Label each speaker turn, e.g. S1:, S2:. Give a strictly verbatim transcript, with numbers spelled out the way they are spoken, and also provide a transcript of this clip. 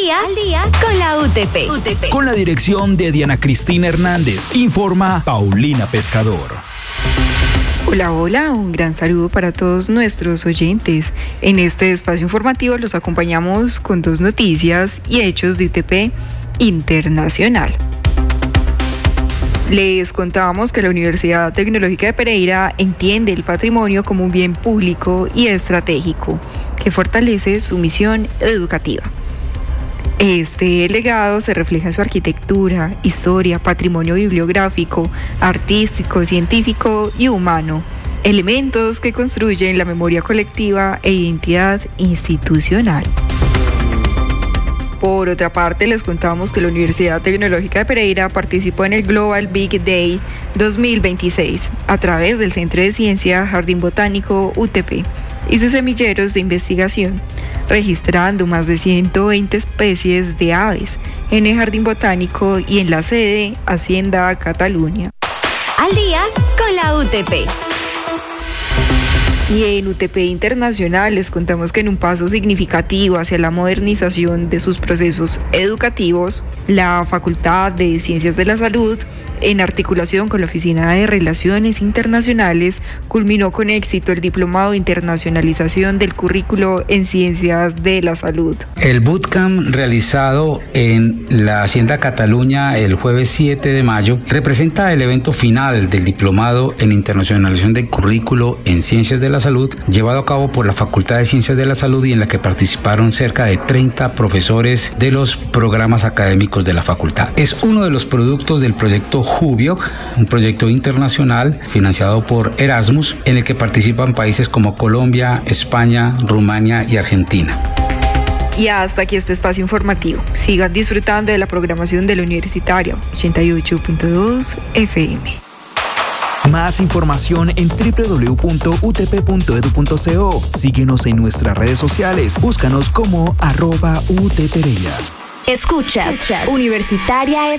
S1: día, al día con la U T P. U T P.
S2: Con la dirección de Diana Cristina Hernández, informa Paulina Pescador.
S3: Hola, hola, un gran saludo para todos nuestros oyentes. En este espacio informativo los acompañamos con dos noticias y hechos de U T P Internacional. Les contábamos que la Universidad Tecnológica de Pereira entiende el patrimonio como un bien público y estratégico que fortalece su misión educativa. Este legado se refleja en su arquitectura, historia, patrimonio bibliográfico, artístico, científico y humano, elementos que construyen la memoria colectiva e identidad institucional. Por otra parte, les contamos que la Universidad Tecnológica de Pereira participó en el Global Big Day dos mil veintiséis a través del Centro de Ciencia Jardín Botánico U T P y sus semilleros de investigación, registrando más de ciento veinte especies de aves en el Jardín Botánico y en la sede Hacienda Cataluña.
S1: Al día con la U T P.
S3: Y en U T P Internacional les contamos que en un paso significativo hacia la modernización de sus procesos educativos, la Facultad de Ciencias de la Salud, en articulación con la Oficina de Relaciones Internacionales, culminó con éxito el Diplomado de Internacionalización del Currículo en Ciencias de la Salud.
S4: El bootcamp realizado en la Hacienda Cataluña el jueves siete de mayo representa el evento final del Diplomado en Internacionalización del Currículo en Ciencias de la Salud, llevado a cabo por la Facultad de Ciencias de la Salud y en la que participaron cerca de treinta profesores de los programas académicos de la facultad. Es uno de los productos del proyecto Jubioc, un proyecto internacional financiado por Erasmus, en el que participan países como Colombia, España, Rumania y Argentina.
S3: Y hasta aquí este espacio informativo. Sigan disfrutando de la programación del Universitario ochenta y ocho punto dos F M.
S2: Más información en doble u doble u doble u punto u t p punto e d u punto co. Síguenos en nuestras redes sociales. Búscanos como arroba U T Pereira.
S1: Escuchas, Escuchas. Universitaria